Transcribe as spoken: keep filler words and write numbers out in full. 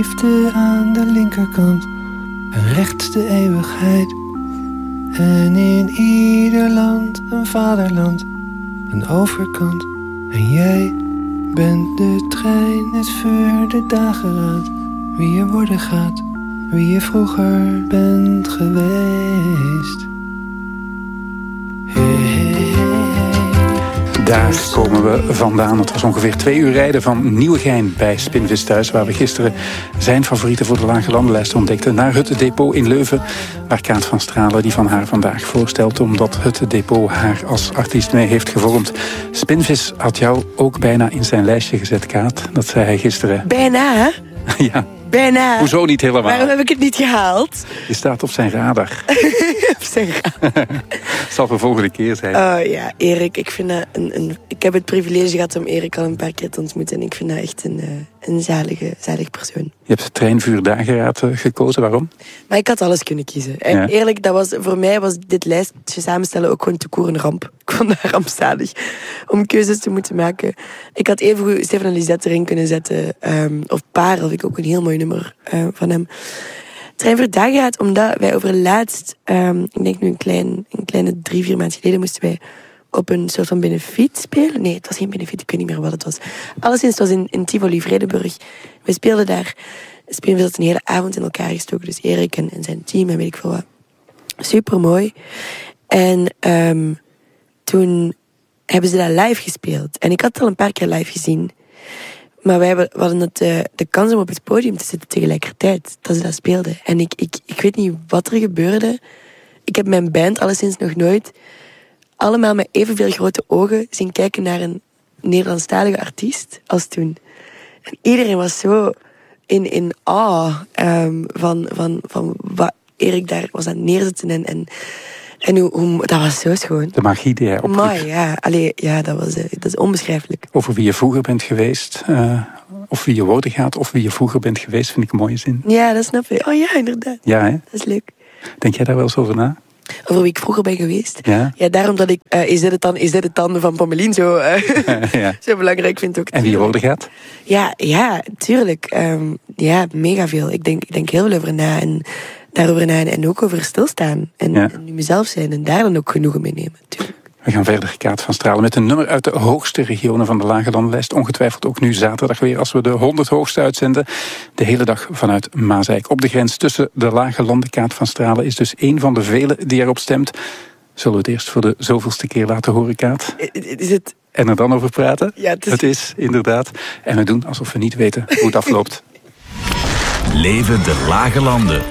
liefde aan de linkerkant en rechts de eeuwigheid. En in ieder land een vaderland, een overkant. En jij bent de trein, het vuur, de dageraad. Wie je worden gaat, wie je vroeger bent geweest. Hey, hey, hey, hey. Daar komen we vandaan. Het was ongeveer twee uur rijden van Nieuwegein bij Spinvis thuis, waar we gisteren zijn favorieten voor de Lage Landenlijst ontdekten, naar het depot in Leuven, waar Kaat van Stralen die van haar vandaag voorstelt, omdat het depot haar als artiest mee heeft gevormd. Spinvis had jou ook bijna in zijn lijstje gezet, Kaat. Dat zei hij gisteren. Bijna, hè? Ja. Bijna. Hoezo niet helemaal? Waarom heb ik het niet gehaald? Je staat op zijn radar. Op zijn radar. Het zal voor volgende keer zijn. Oh ja, Erik, ik vind dat een, een... Ik heb het privilege gehad om Erik al een paar keer te ontmoeten. En ik vind dat echt een, een zalige, zalige persoon. Je hebt Trein, Vuur, Dageraad gekozen. Waarom? Maar ik had alles kunnen kiezen. En ja. Eerlijk, dat was, voor mij was dit lijstje samenstellen ook gewoon te koer een ramp. Ik vond dat rampzalig om keuzes te moeten maken. Ik had even goed Stefan en Lisette erin kunnen zetten. Um, of Parel, vind ik ook een heel mooi nummer uh, van hem. Trein, Vuur, Dageraad, omdat wij over laatst, um, ik denk nu een, klein, een kleine drie, vier maanden geleden, moesten wij op een soort van benefiet spelen. Nee, het was geen benefiet, ik weet niet meer wat het was. Alleszins, het was in, in Tivoli, Vredenburg. We speelden daar. Spinvis had een hele avond in elkaar gestoken. Dus Erik en, en zijn team en weet ik veel wat. Super mooi. En um, toen hebben ze dat live gespeeld. En ik had het al een paar keer live gezien. Maar wij hebben, we hadden het, de, de kans om op het podium te zitten tegelijkertijd dat ze dat speelden. En ik, ik, ik weet niet wat er gebeurde. Ik heb mijn band alleszins nog nooit allemaal met evenveel grote ogen zien kijken naar een Nederlandstalige artiest als toen. En iedereen was zo in, in awe um, van, van, van wat Erik daar was aan het neerzetten. En, en, en hoe, hoe, dat was zo schoon. De magie die hij opvoert. Maar ja, allee, ja dat, was, dat is onbeschrijfelijk. Over wie je vroeger bent geweest, uh, of wie je worden gaat, of wie je vroeger bent geweest, vind ik een mooie zin. Ja, dat snap je. Oh ja, inderdaad. Ja, hè? Dat is leuk. Denk jij daar wel eens over na? Over wie ik vroeger ben geweest. Ja, ja daarom dat ik uh, Is dit het dan, is dit het dan van Pommelien zo, uh, ja. zo belangrijk vind ook. En wie je worden gaat? Ja, ja, tuurlijk. Um, ja, mega veel. Ik denk, ik denk heel veel over na en daarover na en ook over stilstaan. En, ja. en nu mezelf zijn en daar dan ook genoegen mee nemen. Tuurlijk. We gaan verder, Kaat van Stralen, met een nummer uit de hoogste regionen van de Lage Landenlijst. Ongetwijfeld ook nu zaterdag weer, als we de honderd hoogste uitzenden. De hele dag vanuit Maaseik. Op de grens tussen de Lage Landen. Kaat van Stralen is dus één van de velen die erop stemt. Zullen we het eerst voor de zoveelste keer laten horen, Kaat? Is het... En er dan over praten? Ja, het is... Het is, inderdaad. En we doen alsof we niet weten hoe het afloopt. Leven de Lage Landen.